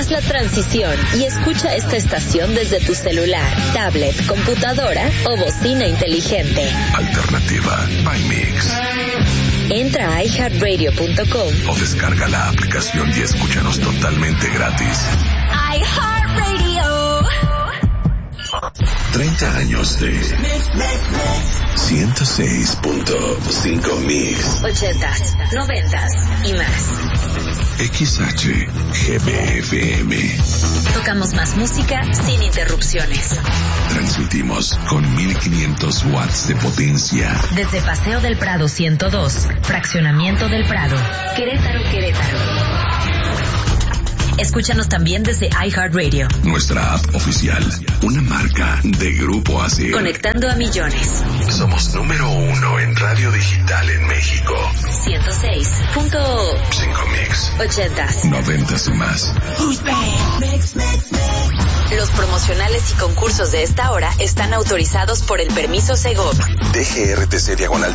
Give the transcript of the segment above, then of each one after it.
Haz la transición y escucha esta estación desde tu celular, tablet, computadora o bocina inteligente. Alternativa by Mix. Entra a iHeartRadio.com o descarga la aplicación y escúchanos totalmente gratis. iHeartRadio. 30 años de 106.5 Mix. 80s, 90s y más. XHGBFM. Tocamos más música sin interrupciones. Transmitimos con 1500 watts de potencia. Desde Paseo del Prado 102, Fraccionamiento del Prado, Querétaro. Escúchanos también desde iHeartRadio. Nuestra app oficial, una marca de Grupo ASIR. Conectando a millones. Somos número 1 en radio digital en México. 106.5 Mix. 80s, 90s y más. Los promocionales y concursos de esta hora están autorizados por el permiso Segov. DGRTC diagonal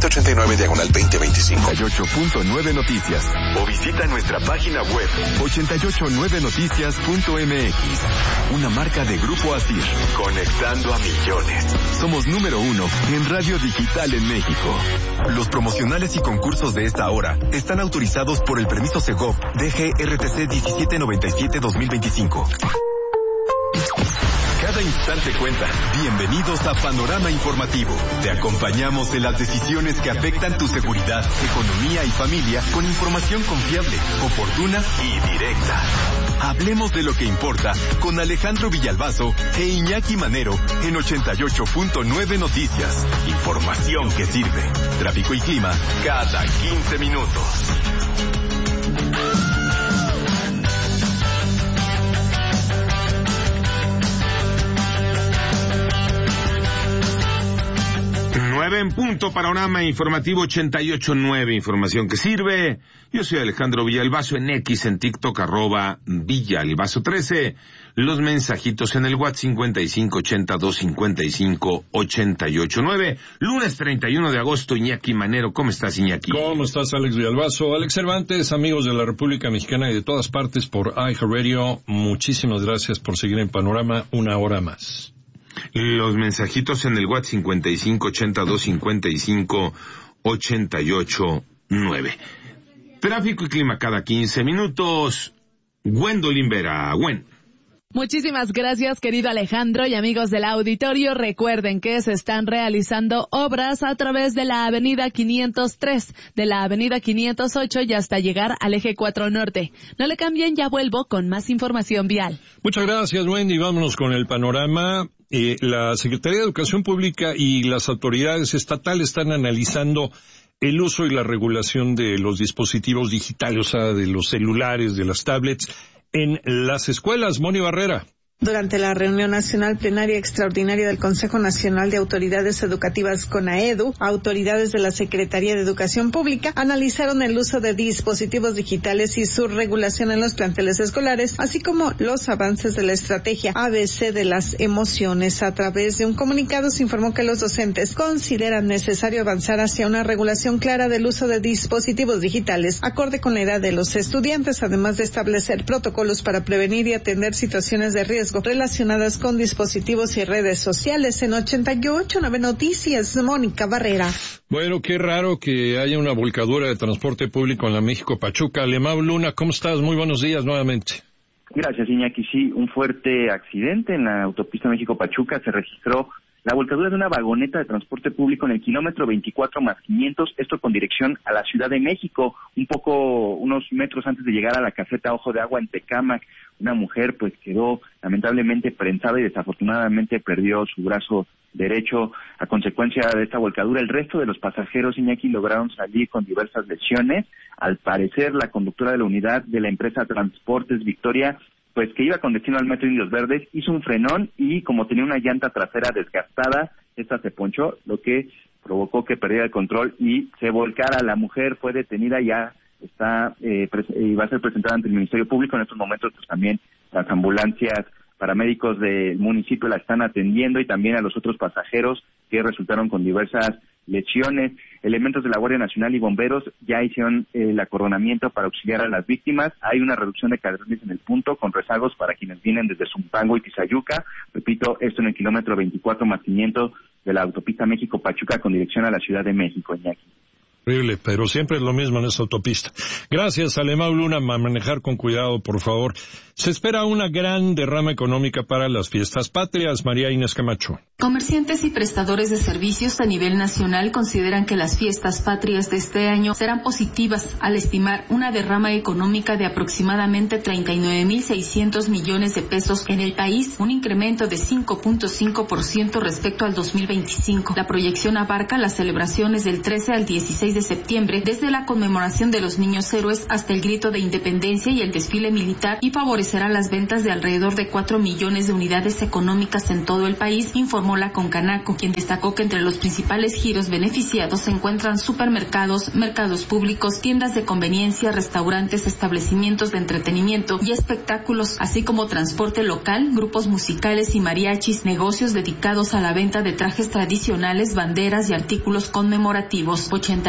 1789 88.9 Noticias. O visita nuestra página web 889noticias.mx. Una marca de Grupo ASIR. Conectando a millones. Somos número 1 en radio digital en México. Los promocionales y concursos de esta hora están autorizados por el permiso Segov DGRTC 1797-2025. Cada instante cuenta. Bienvenidos a Panorama Informativo. Te acompañamos en las decisiones que afectan tu seguridad, economía y familia con información confiable, oportuna y directa. Hablemos de lo que importa con Alejandro Villalbazo e Iñaki Manero en 88.9 Noticias. Información que sirve. Tráfico y clima cada 15 minutos. En punto, Panorama Informativo 88.9, información que sirve. Yo soy Alejandro Villalbazo en X, en TikTok, @Villalbazo13. Los mensajitos en el WhatsApp 5580-255-889. Lunes 31 de agosto, Iñaki Manero. ¿Cómo estás, Iñaki? ¿Cómo estás, Alex Villalbazo? Alex Cervantes, amigos de la República Mexicana y de todas partes por iHeartRadio, muchísimas gracias por seguir en Panorama una hora más. Los mensajitos en el WhatsApp 5580-255-889. Tráfico y clima cada 15 minutos. Gwendolyn Vera. Gwen. Muchísimas gracias, querido Alejandro, y amigos del auditorio. Recuerden que se están realizando obras a través de la avenida 503, de la avenida 508 y hasta llegar al eje 4 Norte. No le cambien, ya vuelvo con más información vial. Muchas gracias, Wendy. Vámonos con el panorama. La Secretaría de Educación Pública y las autoridades estatales están analizando el uso y la regulación de los dispositivos digitales, o sea, de los celulares, de las tablets, en las escuelas. Moni Barrera. Durante la reunión nacional plenaria extraordinaria del Consejo Nacional de Autoridades Educativas CONAEDU, autoridades de la Secretaría de Educación Pública analizaron el uso de dispositivos digitales y su regulación en los planteles escolares, así como los avances de la estrategia ABC de las emociones. A través de un comunicado se informó que los docentes consideran necesario avanzar hacia una regulación clara del uso de dispositivos digitales, acorde con la edad de los estudiantes, además de establecer protocolos para prevenir y atender situaciones de riesgo relacionadas con dispositivos y redes sociales. En 88.9 Noticias, Mónica Barrera. Bueno, qué raro que haya una volcadura de transporte público en la México-Pachuca. Lemao Luna, ¿cómo estás? Muy buenos días nuevamente. Gracias, Iñaki. Sí, un fuerte accidente en la autopista México-Pachuca. Se registró la volcadura de una vagoneta de transporte público en el kilómetro 24+500, esto con dirección a la Ciudad de México, unos metros antes de llegar a la caseta Ojo de Agua en Tecámac. Una mujer pues quedó lamentablemente prensada y desafortunadamente perdió su brazo derecho a consecuencia de esta volcadura. El resto de los pasajeros, Iñaki, lograron salir con diversas lesiones. Al parecer, la conductora de la unidad de la empresa Transportes Victoria, pues que iba con destino al Metro Indios Verdes, hizo un frenón y como tenía una llanta trasera desgastada, esta se ponchó, lo que provocó que perdiera el control y se volcara. La mujer fue detenida, ya está y va a ser presentada ante el Ministerio Público. En estos momentos pues también las ambulancias paramédicos del municipio la están atendiendo y también a los otros pasajeros que resultaron con diversas lesiones. Elementos de la Guardia Nacional y bomberos ya hicieron el acordonamiento para auxiliar a las víctimas. Hay una reducción de carriles en el punto, con rezagos para quienes vienen desde Zumpango y Tizayuca. Repito, esto en el kilómetro 24 más 500 de la autopista México-Pachuca con dirección a la Ciudad de México, Iñaki. Horrible, pero siempre es lo mismo en esta autopista. Gracias, Alemão Luna, a manejar con cuidado, por favor. Se espera una gran derrama económica para las fiestas patrias. María Inés Camacho. Comerciantes y prestadores de servicios a nivel nacional consideran que las fiestas patrias de este año serán positivas al estimar una derrama económica de aproximadamente 39.600 millones de pesos en el país, un incremento de 5.5% respecto al 2025. La proyección abarca las celebraciones del 13 al 16 de septiembre, desde la conmemoración de los niños héroes hasta el grito de independencia y el desfile militar, y favorecerá las ventas de alrededor de 4 millones de unidades económicas en todo el país, informó la Concanaco, quien destacó que entre los principales giros beneficiados se encuentran supermercados, mercados públicos, tiendas de conveniencia, restaurantes, establecimientos de entretenimiento y espectáculos, así como transporte local, grupos musicales y mariachis, negocios dedicados a la venta de trajes tradicionales, banderas y artículos conmemorativos.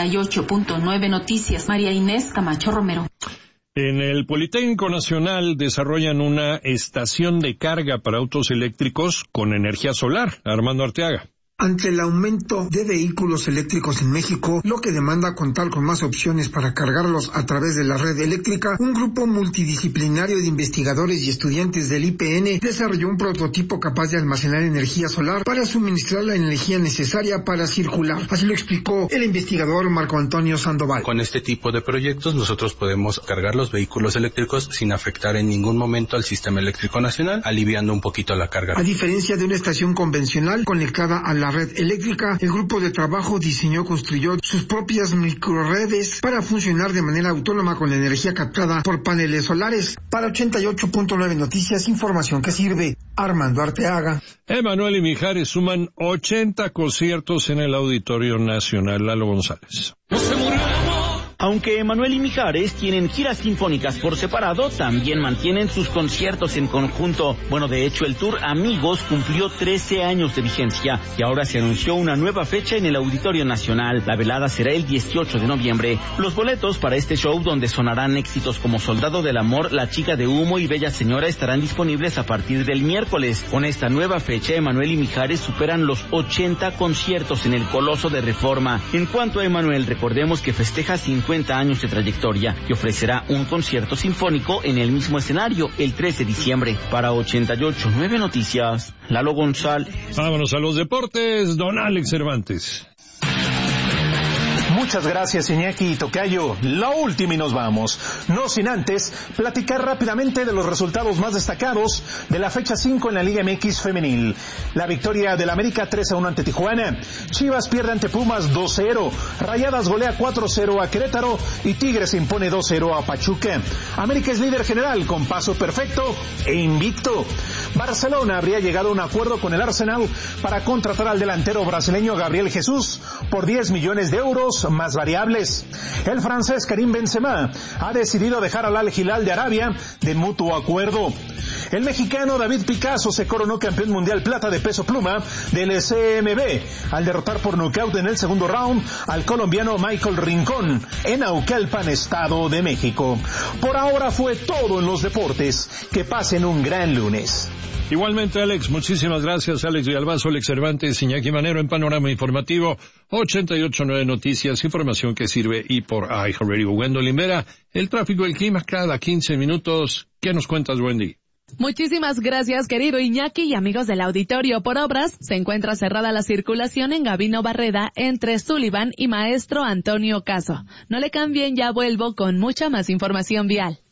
88.9 Noticias, María Inés Camacho Romero. En el Politécnico Nacional desarrollan una estación de carga para autos eléctricos con energía solar. Armando Arteaga. Ante el aumento de vehículos eléctricos en México, lo que demanda contar con más opciones para cargarlos a través de la red eléctrica, un grupo multidisciplinario de investigadores y estudiantes del IPN desarrolló un prototipo capaz de almacenar energía solar para suministrar la energía necesaria para circular. Así lo explicó el investigador Marco Antonio Sandoval. Con este tipo de proyectos nosotros podemos cargar los vehículos eléctricos sin afectar en ningún momento al sistema eléctrico nacional, aliviando un poquito la carga. A diferencia de una estación convencional conectada a la red eléctrica, el grupo de trabajo construyó sus propias microredes para funcionar de manera autónoma con la energía captada por paneles solares. Para 88.9 Noticias, información que sirve. Armando Arteaga. Emanuel y Mijares suman 80 conciertos en el Auditorio Nacional. Lalo González. Aunque Emanuel y Mijares tienen giras sinfónicas por separado, también mantienen sus conciertos en conjunto. Bueno, de hecho, el tour Amigos cumplió 13 años de vigencia y ahora se anunció una nueva fecha en el Auditorio Nacional. La velada será el 18 de noviembre. Los boletos para este show, donde sonarán éxitos como Soldado del Amor, La Chica de Humo y Bella Señora, estarán disponibles a partir del miércoles. Con esta nueva fecha, Emanuel y Mijares superan los 80 conciertos en el Coloso de Reforma. En cuanto a Emanuel, recordemos que festeja 50 años de trayectoria y ofrecerá un concierto sinfónico en el mismo escenario el 3 de diciembre. Para 88.9 Noticias, Lalo González. Vámonos a los deportes, don Alex Cervantes. Muchas gracias, Iñaki y Tocayo. La última y nos vamos. No sin antes platicar rápidamente de los resultados más destacados de la fecha 5 en la Liga MX femenil. La victoria del América 3-1 ante Tijuana. Chivas pierde ante Pumas 2-0. Rayadas golea 4-0 a Querétaro y Tigres impone 2-0 a Pachuca. América es líder general con paso perfecto e invicto. Barcelona habría llegado a un acuerdo con el Arsenal para contratar al delantero brasileño Gabriel Jesús por 10 millones de euros más variables. El francés Karim Benzema ha decidido dejar al Al Hilal de Arabia de mutuo acuerdo. El mexicano David Picasso se coronó campeón mundial plata de peso pluma del CMB al derrotar por nocaut en el segundo round al colombiano Michael Rincón en Naucalpan, Estado de México. Por ahora fue todo en los deportes. Que pasen un gran lunes. Igualmente, Alex, muchísimas gracias. Alex Villalbazo, Alex Cervantes, Iñaki Manero en Panorama Informativo 88.9 Noticias, información que sirve y por iHeartRadio. Gwendolyn Vera, el tráfico, el clima cada 15 minutos. ¿Qué nos cuentas, Wendy? Muchísimas gracias, querido Iñaki y amigos del auditorio. Por obras, se encuentra cerrada la circulación en Gabino Barreda entre Sullivan y Maestro Antonio Caso. No le cambien, ya vuelvo con mucha más información vial.